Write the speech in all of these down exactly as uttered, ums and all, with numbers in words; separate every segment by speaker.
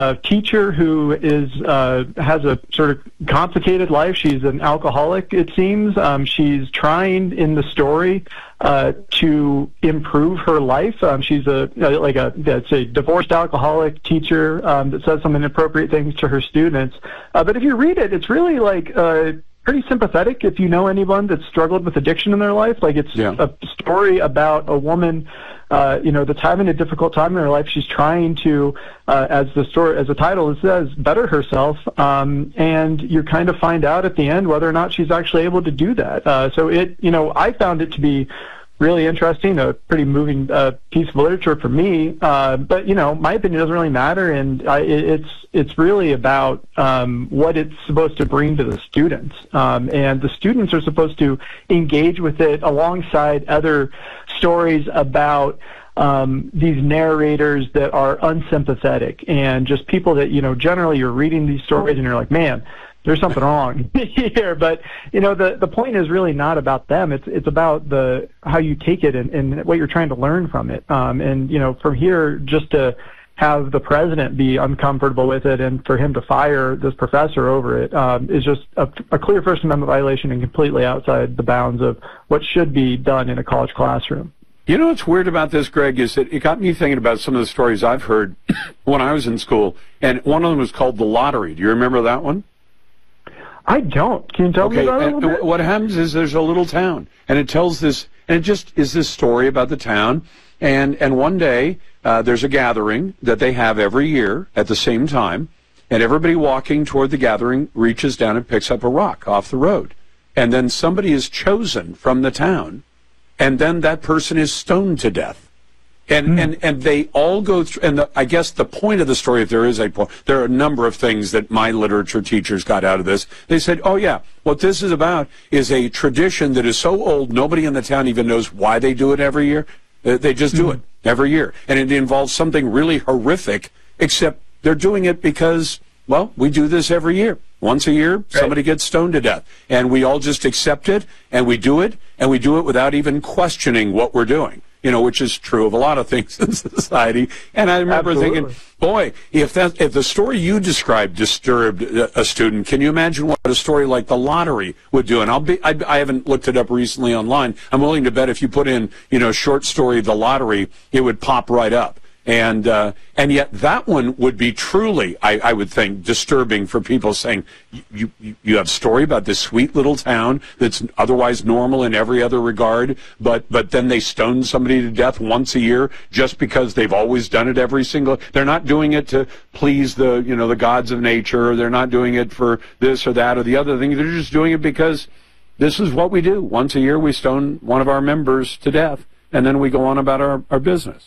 Speaker 1: a teacher who is uh, has a sort of complicated life. She's an alcoholic, it seems. Um, she's trying in the story uh, to improve her life. Um, she's a like a that's a divorced alcoholic teacher um, that says some inappropriate things to her students. Uh, but if you read it, it's really like uh, pretty sympathetic. If you know anyone that's struggled with addiction in their life, like it's
Speaker 2: yeah.
Speaker 1: a story about a woman. Uh, you know, that's having a difficult time in her life. She's trying to, uh, as the story, as the title says, better herself. Um, and you kind of find out at the end whether or not she's actually able to do that. Uh, so it, you know, I found it to be really interesting, a pretty moving uh, piece of literature for me. Uh, but you know, my opinion doesn't really matter, and I, it, it's it's really about um, what it's supposed to bring to the students. Um, and the students are supposed to engage with it alongside other stories about um, these narrators that are unsympathetic and just people that, you know, generally you're reading these stories and you're like, man, there's something wrong here. But, you know, the, the point is really not about them. It's it's about the how you take it and, and what you're trying to learn from it. Um, and, you know, from here, just to have the president be uncomfortable with it and for him to fire this professor over it um, is just a, a clear First Amendment violation and completely outside the bounds of what should be done in a college classroom.
Speaker 2: You know what's weird about this, Greg, is that it got me thinking about some of the stories I've heard when I was in school, and one of them was called The Lottery. Do you remember that one?
Speaker 1: I don't. Can you tell
Speaker 2: okay,
Speaker 1: me about it a
Speaker 2: and
Speaker 1: little bit?
Speaker 2: What happens is there's a little town, and it tells this, and it just is this story about the town, and, and one day uh, there's a gathering that they have every year at the same time, and everybody walking toward the gathering reaches down and picks up a rock off the road, and then somebody is chosen from the town, and then that person is stoned to death. And, mm. and, and they all go through, and the, I guess the point of the story, if there is a point, there are a number of things that my literature teachers got out of this. They said, oh yeah, what this is about is a tradition that is so old, nobody in the town even knows why they do it every year. They just do mm. it every year. And it involves something really horrific, except they're doing it because, well, we do this every year. Once a year, somebody right. gets stoned to death. And we all just accept it, and we do it, and we do it without even questioning what we're doing. You know, which is true of a lot of things in society. And I remember Absolutely. thinking, boy, if that, if the story you described disturbed a student, can you imagine what a story like The Lottery would do? And I'll be, I, I haven't looked it up recently online. I'm willing to bet if you put in, you know, short story The Lottery, it would pop right up. And uh, and yet that one would be truly, I, I would think, disturbing for people saying, you, you you have a story about this sweet little town that's otherwise normal in every other regard, but but then they stone somebody to death once a year just because they've always done it every single. They're not doing it to please the you know the gods of nature. Or they're not doing it for this or that or the other thing. They're just doing it because this is what we do. Once a year we stone one of our members to death, and then we go on about our, our business.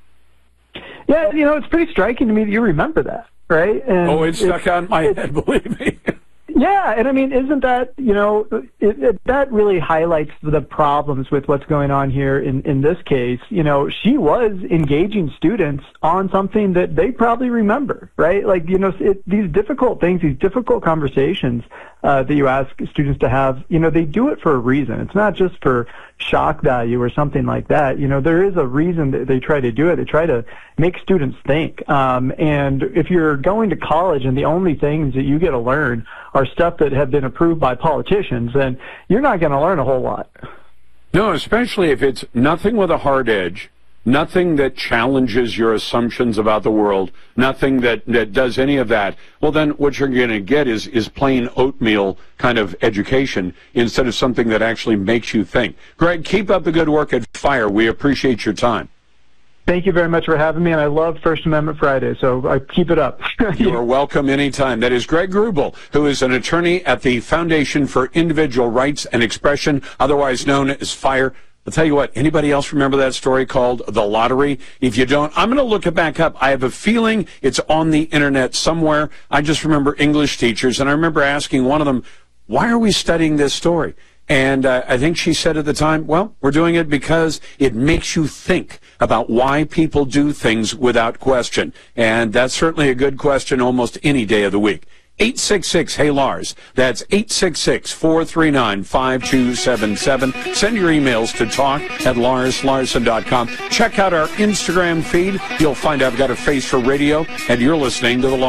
Speaker 1: Yeah, you know, it's pretty striking to me that you remember that, right? And
Speaker 2: oh, it stuck on my head, believe me.
Speaker 1: Yeah, and I mean, isn't that, you know, it, it, that really highlights the problems with what's going on here in, in this case. You know, she was engaging students on something that they probably remember, right? Like, you know, it, these difficult things, these difficult conversations uh, that you ask students to have, you know, they do it for a reason. It's not just for shock value or something like that. You know, there is a reason that they try to do it. They try to make students think. Um, and if you're going to college and the only things that you get to learn are stuff that have been approved by politicians, then you're not going to learn a whole lot.
Speaker 2: No, especially if it's nothing with a hard edge, nothing that challenges your assumptions about the world, nothing that, that does any of that. Well, then what you're going to get is, is plain oatmeal kind of education instead of something that actually makes you think. Greg, keep up the good work at FIRE. We appreciate your time.
Speaker 1: Thank you very much for having me, and I love First Amendment Friday, so I keep it up.
Speaker 2: You are welcome anytime. That is Greg Grubel, who is an attorney at the Foundation for Individual Rights and Expression, otherwise known as FIRE. I'll tell you what, anybody else remember that story called The Lottery? If you don't, I'm going to look it back up. I have a feeling it's on the internet somewhere. I just remember English teachers, and I remember asking one of them, why are we studying this story? And uh, I think she said at the time, well, we're doing it because it makes you think about why people do things without question. And that's certainly a good question almost any day of the week. eight six six, hey Lars. That's eight six six, four three nine, five two seven seven. Send your emails to talk at lars larson dot com. Check out our Instagram feed. You'll find I've got a face for radio, and you're listening to the